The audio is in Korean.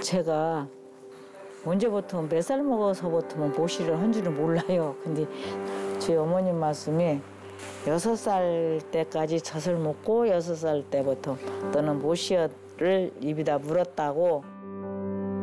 제가 언제부터 몇 살 먹어서부터 모시를 한 줄은 몰라요. 근데 저희 어머님 말씀이 6살 때까지 젖을 먹고 6살 때부터 너는 모시를 입에다 물었다고